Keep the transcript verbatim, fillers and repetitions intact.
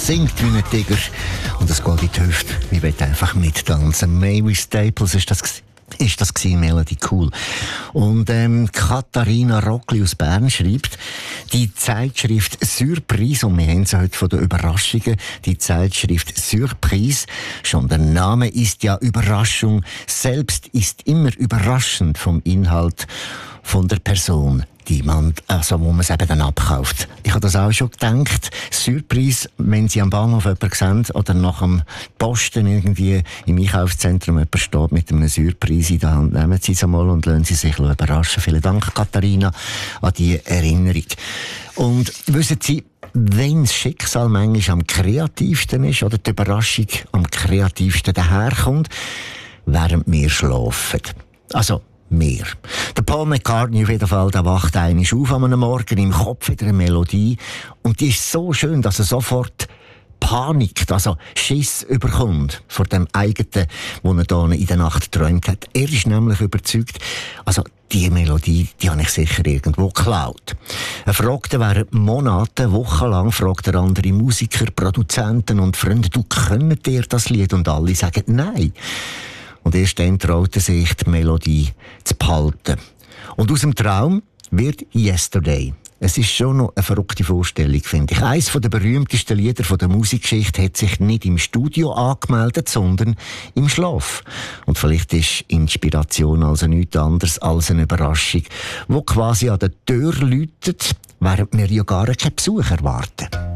singt wie ein Tiger und es geht in die Hüfte. Ich will einfach mittanzen. Mavis Staples ist das ist das gewesen, Melody Cool. Und ähm, Katharina Rockli aus Bern schreibt, die Zeitschrift Surprise, und wir haben sie heute von den Überraschungen, die Zeitschrift Surprise, schon der Name ist ja Überraschung, selbst ist immer überraschend vom Inhalt von der Person, die man, also wo man es eben dann abkauft. Ich habe das auch schon gedacht. Surprise, wenn Sie am Bahnhof jemanden sehen oder nach dem Posten irgendwie im Einkaufszentrum jemand steht mit einem Surprise in der Hand, nehmen Sie es einmal und lassen Sie sich überraschen. Vielen Dank, Katharina, an die Erinnerung. Und wissen Sie, wenn das Schicksal manchmal am kreativsten ist oder die Überraschung am kreativsten daherkommt, während wir schlafen. Also, mehr. Der Paul McCartney auf jeden Fall, der wacht einmal auf an einem Morgen, im Kopf wieder eine Melodie. Und die ist so schön, dass er sofort panikt, also Schiss überkommt vor dem eigenen, was er da in der Nacht geträumt hat. Er ist nämlich überzeugt, also die Melodie, die habe ich sicher irgendwo geklaut. Er fragte während Monaten, wochenlang, fragt er andere Musiker, Produzenten und Freunde, du, könnt ihr das Lied? Und alle sagen nein. Und erst dann traut er sich, die Melodie zu behalten. Und aus dem Traum wird Yesterday. Es ist schon noch eine verrückte Vorstellung, finde ich. Eines der berühmtesten Lieder der Musikgeschichte hat sich nicht im Studio angemeldet, sondern im Schlaf. Und vielleicht ist Inspiration also nichts anderes als eine Überraschung, die quasi an der Tür läutet, während wir ja gar keinen Besuch erwarten.